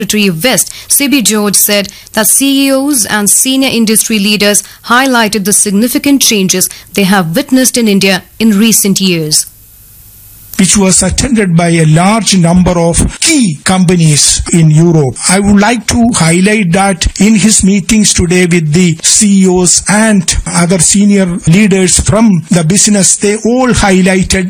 Secretary West, CB George, said that CEOs and senior industry leaders highlighted the significant changes they have witnessed in India in recent years, which was attended by a large number of key companies in Europe. I would like to highlight that in his meetings today with the CEOs and other senior leaders from the business, they all highlighted